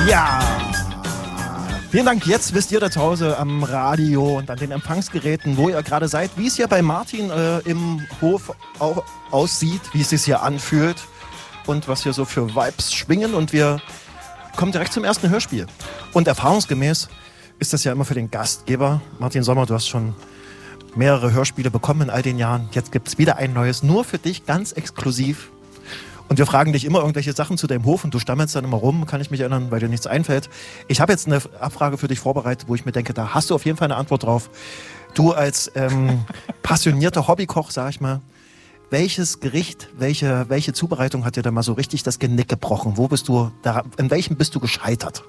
Ja! Vielen Dank. Jetzt wisst ihr da zu Hause am Radio und an den Empfangsgeräten, wo ihr gerade seid, wie es hier bei Martin im Hof aussieht, wie es sich hier anfühlt und was hier so für Vibes schwingen. Und wir kommen direkt zum ersten Hörspiel. Und erfahrungsgemäß ist das ja immer für den Gastgeber. Martin Sommer, du hast schon mehrere Hörspiele bekommen in all den Jahren. Jetzt gibt es wieder ein neues, nur für dich, ganz exklusiv. Und wir fragen dich immer irgendwelche Sachen zu deinem Hof und du stammelst dann immer rum, kann ich mich erinnern, weil dir nichts einfällt. Ich habe jetzt eine Abfrage für dich vorbereitet, wo ich mir denke, da hast du auf jeden Fall eine Antwort drauf. Du als passionierter Hobbykoch, sag ich mal, welches Gericht, welche Zubereitung hat dir da mal so richtig das Genick gebrochen? Wo bist du, in welchem bist du gescheitert?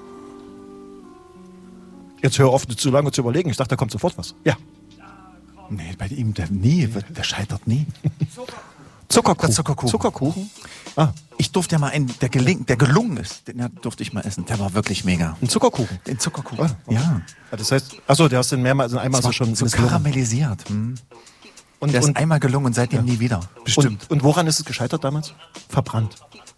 Jetzt hör auf, zu lange zu überlegen. Ich dachte, da kommt sofort was. Ja. Nee, bei ihm, der scheitert nie. Zuckerkuchen? Ah. Ich durfte ja mal einen, der gelungen ist, den durfte ich mal essen. Der war wirklich mega. Ein Zuckerkuchen? Den Zuckerkuchen, Ah, okay. Ja. Das heißt, achso, der hast den mehrmals, einmal so schon so karamellisiert. Und der ist einmal gelungen und seitdem nie wieder. Bestimmt. Und woran ist es gescheitert damals? Verbrannt.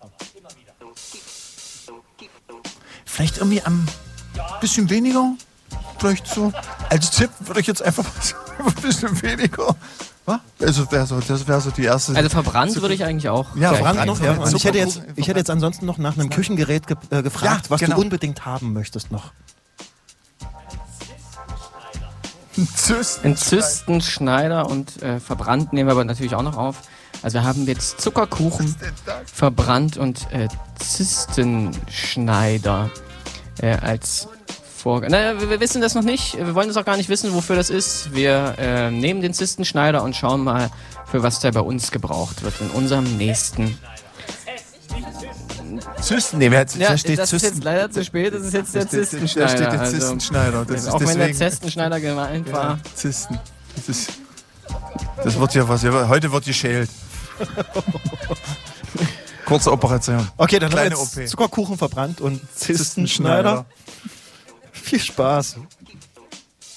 Vielleicht irgendwie am bisschen weniger. Vielleicht so. Als Tipp würde ich jetzt einfach ein bisschen weniger. Also das wäre so die erste. Also verbrannt würde ich eigentlich auch. Ja, verbrannt noch, ja. Und ich hätte jetzt ansonsten noch nach einem Küchengerät gefragt, was du unbedingt haben möchtest noch. Ein Zystenschneider und verbrannt nehmen wir aber natürlich auch noch auf. Also wir haben jetzt Zuckerkuchen, verbrannt und Zystenschneider als Naja, wir wissen das noch nicht. Wir wollen das auch gar nicht wissen, wofür das ist. Wir nehmen den Zystenschneider und schauen mal, für was der bei uns gebraucht wird in unserem nächsten. Zysten? Nee, da steht das ist jetzt leider zu spät. Das ist jetzt der Zystenschneider. Da steht der Zystenschneider. Auch wenn der Zystenschneider gemeint war. Zysten. Das wird ja was. Heute wird geschält. Kurze Operation. Okay, dann haben wir jetzt Zuckerkuchen verbrannt und Zystenschneider. Viel Spaß.